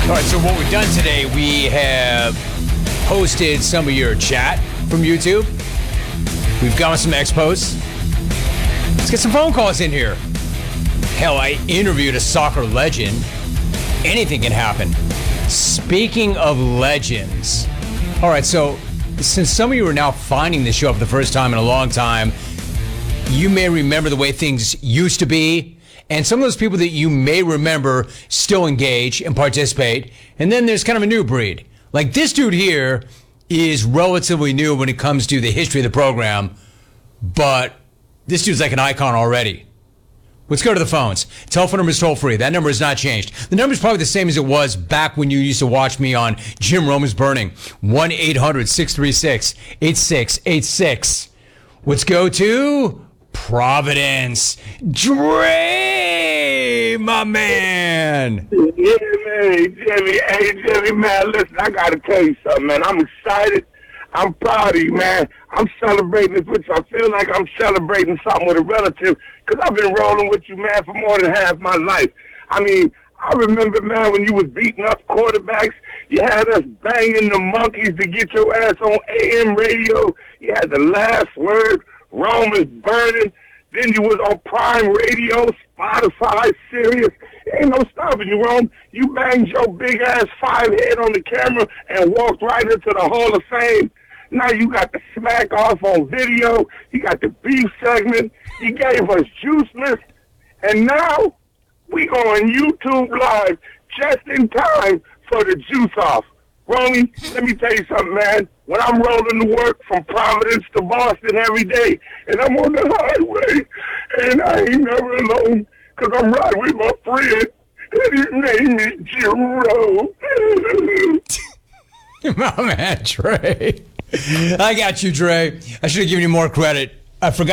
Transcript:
All right, so what we've done today, we have posted some of your chat from YouTube. We've got some expos. Let's get some phone calls in here. Hell, I interviewed a soccer legend. Anything can happen. Speaking of legends. All right, so since some of you are now finding this show for the first time in a long time, you may remember the way things used to be. And some of those people that you may remember still engage and participate. And then there's kind of a new breed. Like this dude here is relatively new when it comes to the history of the program. But this dude's like an icon already. Let's go to the phones. Telephone number is toll free. That number has not changed. The number is probably the same as it was back when you used to watch me on Jim Roman's Burning. 1-800-636-8686. Let's go to Providence. Dre, my man. Yeah, man. Jimmy, man, listen, I got to tell you something, man. I'm excited. I'm proud of you, man. I'm celebrating this with you. I feel like I'm celebrating something with a relative because I've been rolling with you, man, for more than half my life. I mean, I remember, man, when you was beating up quarterbacks, you had us banging the monkeys to get your ass on AM radio. You had the last word. Rome is burning. Then you was on Prime Radio, Spotify, Sirius. Ain't no stopping you, Rome. You banged your big ass 5 head on the camera and walked right into the Hall of Fame. Now you got the smack off on video. You got the beef segment. You gave us Juiceless. And now we go on YouTube Live just in time for the juice off. Romy, let me tell you something, man. When I'm rolling to work from Providence to Boston every day, and I'm on the highway, and I ain't never alone, because I'm riding with my friend, and his name is Jim Rowe. My man, Dre. I got you, Dre. I should have given you more credit. I forgot.